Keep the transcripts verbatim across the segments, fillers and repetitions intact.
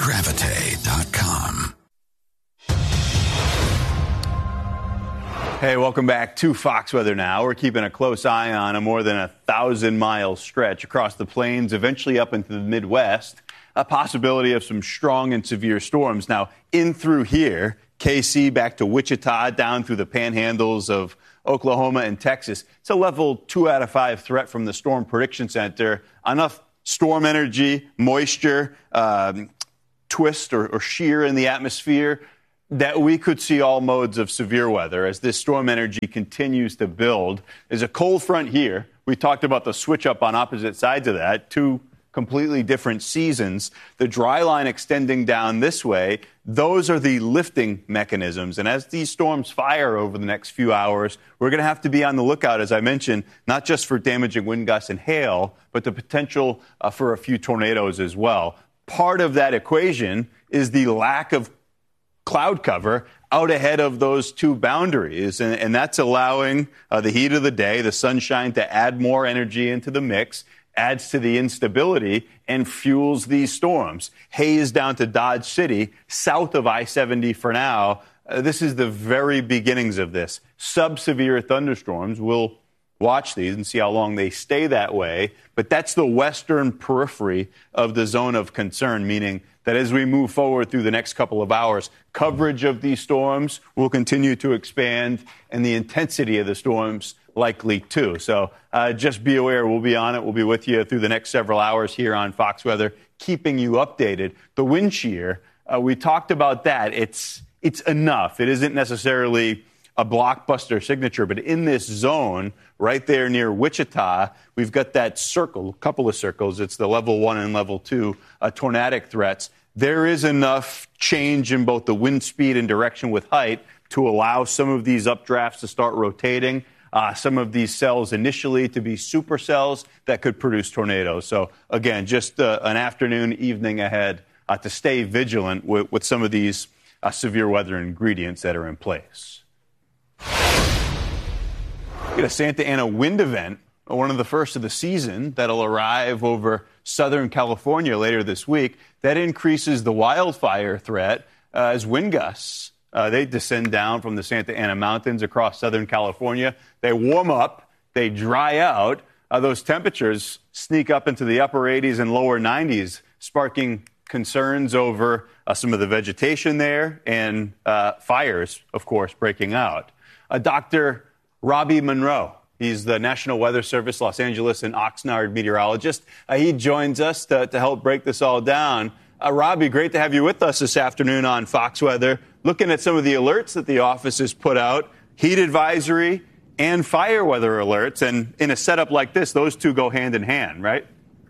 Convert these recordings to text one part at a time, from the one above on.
Gravite dot com. Hey, welcome back to Fox Weather Now. We're keeping a close eye on a more than a thousand mile stretch across the plains, eventually up into the Midwest. A possibility of some strong and severe storms. Now, in through here, K C back to Wichita, down through the panhandles of Oklahoma and Texas. It's a level two out of five threat from the Storm Prediction Center. Enough storm energy, moisture, um, twist or, or shear in the atmosphere that we could see all modes of severe weather as this storm energy continues to build. There's a cold front here. We talked about the switch up on opposite sides of that, two completely different seasons. The dry line extending down this way, those are the lifting mechanisms. And as these storms fire over the next few hours, we're going to have to be on the lookout, as I mentioned, not just for damaging wind gusts and hail, but the potential uh, for a few tornadoes as well. Part of that equation is the lack of cloud cover out ahead of those two boundaries. And, and that's allowing uh, the heat of the day, the sunshine, to add more energy into the mix, adds to the instability, and fuels these storms. Haze down to Dodge City, south of I seventy for now. Uh, this is the very beginnings of this. Sub-severe thunderstorms. We'll watch these and see how long they stay that way. But that's the western periphery of the zone of concern, meaning that as we move forward through the next couple of hours, coverage of these storms will continue to expand, and the intensity of the storms likely too. So uh, just be aware, we'll be on it. We'll be with you through the next several hours here on Fox Weather, keeping you updated. The wind shear, uh, we talked about that. It's, it's enough. It isn't necessarily a blockbuster signature, but in this zone right there near Wichita, we've got that circle, a couple of circles. It's the level one and level two uh, tornadic threats. There is enough change in both the wind speed and direction with height to allow some of these updrafts to start rotating, uh, some of these cells initially to be supercells that could produce tornadoes. So, again, just uh, an afternoon, evening ahead uh, to stay vigilant with, with some of these uh, severe weather ingredients that are in place. Get a Santa Ana wind event, one of the first of the season, that'll arrive over Southern California later this week. That increases the wildfire threat uh, as wind gusts. Uh, they descend down from the Santa Ana Mountains across Southern California. They warm up, they dry out. Uh, those temperatures sneak up into the upper eighties and lower nineties, sparking concerns over uh, some of the vegetation there and uh, fires, of course, breaking out. Uh, Doctor Robbie Monroe, he's the National Weather Service Los Angeles and Oxnard meteorologist. Uh, he joins us to, to help break this all down. Uh, Robbie, great to have you with us this afternoon on Fox Weather. Looking at some of the alerts that the office has put out, heat advisory and fire weather alerts. And in a setup like this, those two go hand in hand, right?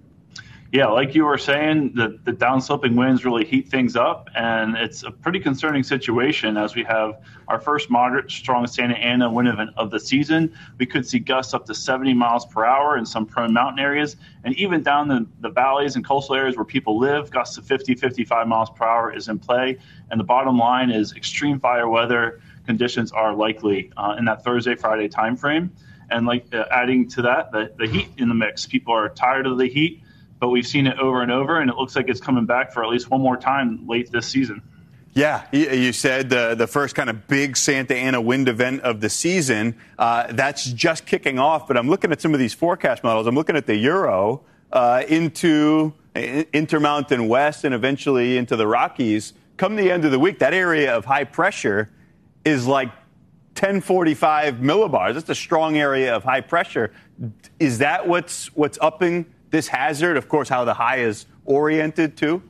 Yeah, like you were saying, the, the downsloping winds really heat things up, and it's a pretty concerning situation as we have our first moderate strong Santa Ana wind event of the season. We could see gusts up to seventy miles per hour in some prone mountain areas, and even down the, the valleys and coastal areas where people live, gusts of fifty, fifty-five miles per hour is in play. And the bottom line is extreme fire weather conditions are likely uh, in that Thursday, Friday timeframe. And like uh, adding to that, the, the heat in the mix. People are tired of the heat, but we've seen it over and over, and it looks like it's coming back for at least one more time late this season. Yeah, you said the, the first kind of big Santa Ana wind event of the season. Uh, that's just kicking off, but I'm looking at some of these forecast models. I'm looking at the Euro uh, into Intermountain West and eventually into the Rockies. Come the end of the week, that area of high pressure is like ten forty-five millibars. That's a strong area of high pressure. Is that what's what's upping this hazard? Of course, how the high is oriented to?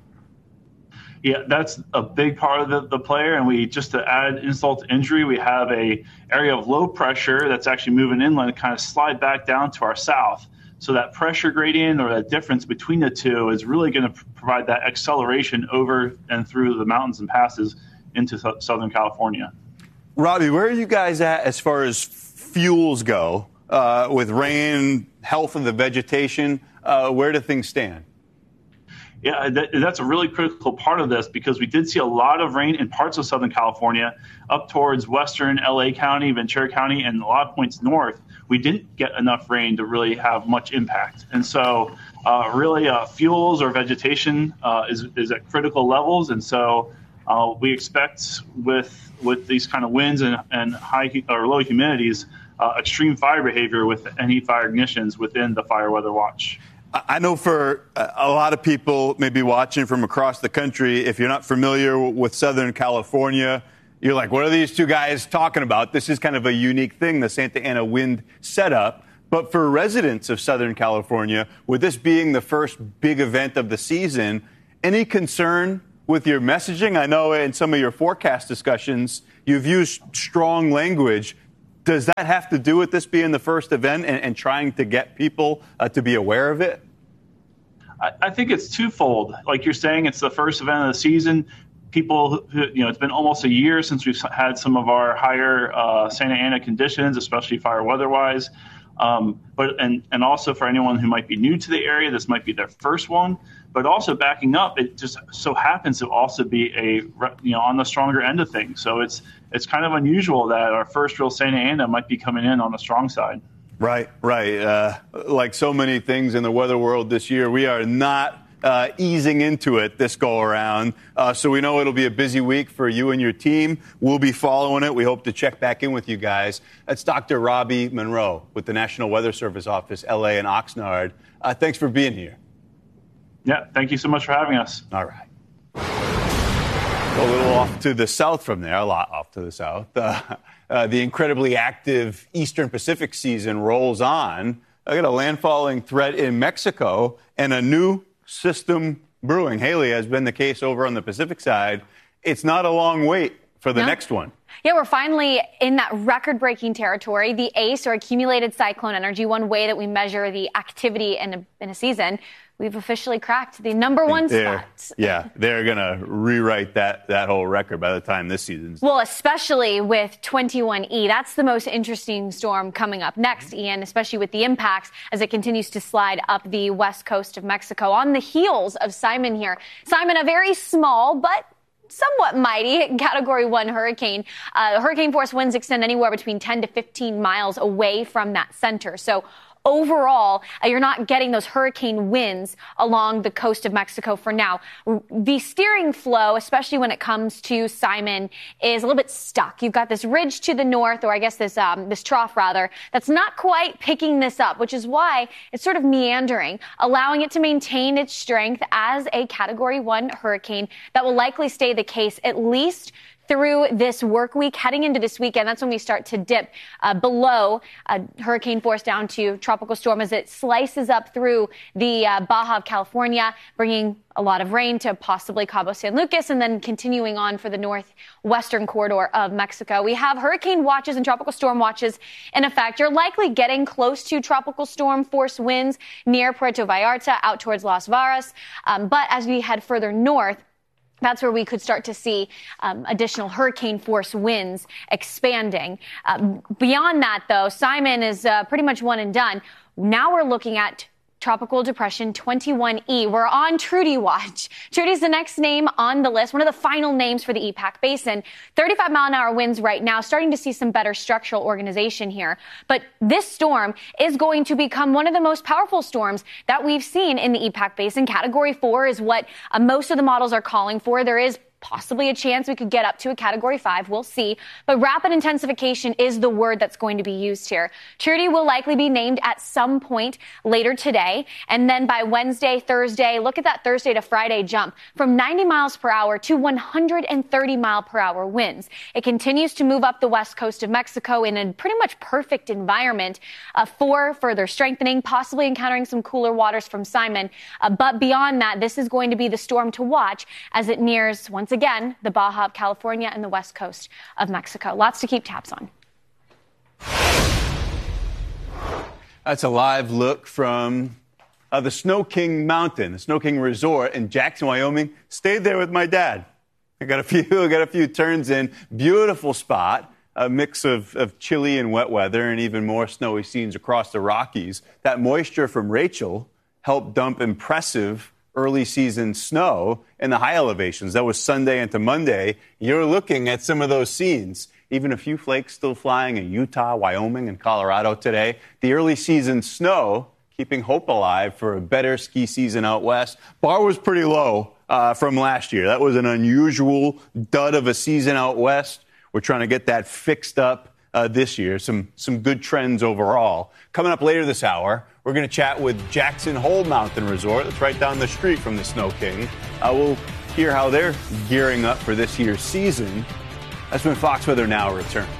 Yeah, that's a big part of the, the player. And we, just to add insult to injury, we have a area of low pressure that's actually moving inland and kind of slide back down to our south. So that pressure gradient or that difference between the two is really going to provide that acceleration over and through the mountains and passes into th- Southern California. Robbie, where are you guys at as far as fuels go uh, with rain, health of the vegetation? Uh, where do things stand? Yeah, that, that's a really critical part of this because we did see a lot of rain in parts of Southern California up towards western L A County, Ventura County, and a lot of points north. We didn't get enough rain to really have much impact. And so uh, really uh, fuels or vegetation uh, is, is at critical levels. And so uh, we expect with with these kind of winds and, and high or low humidities, uh, extreme fire behavior with any fire ignitions within the fire weather watch. I know for a lot of people maybe watching from across the country, if you're not familiar with Southern California, you're like, what are these two guys talking about? This is kind of a unique thing, the Santa Ana wind setup. But for residents of Southern California, with this being the first big event of the season, any concern with your messaging? I know in some of your forecast discussions, you've used strong language. Does that have to do with this being the first event and, and trying to get people uh, to be aware of it? I, I think it's twofold. Like you're saying, it's the first event of the season. People, who, you know, it's been almost a year since we've had some of our higher uh, Santa Ana conditions, especially fire weather-wise. Um, but and, and also for anyone who might be new to the area, this might be their first one. But also backing up, it just so happens to also be a you know on the stronger end of things. So it's it's kind of unusual that our first real Santa Ana might be coming in on the strong side. Right, right. Uh, like so many things in the weather world this year, we are not uh, easing into it this go around. Uh, so we know it'll be a busy week for you and your team. We'll be following it. We hope to check back in with you guys. That's Doctor Robbie Monroe with the National Weather Service Office, L A and Oxnard. Uh, thanks for being here. Yeah, thank you so much for having us. All right. A little off to the south from there, a lot off to the south. Uh, uh, the incredibly active Eastern Pacific season rolls on. I got a landfalling threat in Mexico and a new system brewing. Haley, has been the case over on the Pacific side. It's not a long wait for the no. next one. Yeah, we're finally in that record-breaking territory. The A C E, or accumulated cyclone energy, one way that we measure the activity in a, in a season. We've officially cracked the number one they're, spot. Yeah, they're going to rewrite that, that whole record by the time this season's. Well, especially with twenty-one E. That's the most interesting storm coming up next, Ian, especially with the impacts as it continues to slide up the west coast of Mexico on the heels of Simon here. Simon, a very small but somewhat mighty Category one hurricane. Uh, hurricane force winds extend anywhere between ten to fifteen miles away from that center. So overall, uh, you're not getting those hurricane winds along the coast of Mexico for now. The steering flow, especially when it comes to Simon, is a little bit stuck. You've got this ridge to the north, or I guess this um, this trough, rather, that's not quite picking this up, which is why it's sort of meandering, allowing it to maintain its strength as a Category one hurricane. That will likely stay the case at least through this work week. Heading into this weekend, that's when we start to dip uh, below uh, hurricane force down to tropical storm as it slices up through the uh, Baja of California, bringing a lot of rain to possibly Cabo San Lucas and then continuing on for the northwestern corridor of Mexico. We have hurricane watches and tropical storm watches in effect. You're likely getting close to tropical storm force winds near Puerto Vallarta out towards Las Varas. Um, but as we head further north, that's where we could start to see um, additional hurricane force winds expanding. Um, beyond that, though, Simon is uh, pretty much one and done. Now we're looking at Tropical Depression twenty-one E. We're on Trudy watch. Trudy's the next name on the list, one of the final names for the E PAC basin. thirty-five mile an hour winds right now, starting to see some better structural organization here. But this storm is going to become one of the most powerful storms that we've seen in the E PAC basin. Category four is what uh, most of the models are calling for. There is possibly a chance we could get up to a Category five. We'll see. But rapid intensification is the word that's going to be used here. Trudy will likely be named at some point later today. And then by Wednesday, Thursday, look at that Thursday to Friday jump from ninety miles per hour to one hundred thirty mile per hour winds. It continues to move up the west coast of Mexico in a pretty much perfect environment uh, for further strengthening, possibly encountering some cooler waters from Simon. Uh, but beyond that, this is going to be the storm to watch as it nears once Once again, the Baja of California and the west coast of Mexico. Lots to keep tabs on. That's a live look from uh, the Snow King Mountain, the Snow King Resort in Jackson, Wyoming. Stayed there with my dad. I got a few, got a few turns in. Beautiful spot, a mix of, of chilly and wet weather, and even more snowy scenes across the Rockies. That moisture from Rachel helped dump impressive early season snow in the high elevations. That was Sunday into Monday. You're looking at some of those scenes. Even a few flakes still flying in Utah, Wyoming, and Colorado today. The early season snow keeping hope alive for a better ski season out west. Bar was pretty low uh, from last year. That was an unusual dud of a season out west. We're trying to get that fixed up uh, this year. Some some good trends overall. Coming up later this hour, we're going to chat with Jackson Hole Mountain Resort. That's right down the street from the Snow King. Uh, we'll hear how they're gearing up for this year's season. That's when Fox Weather Now returns.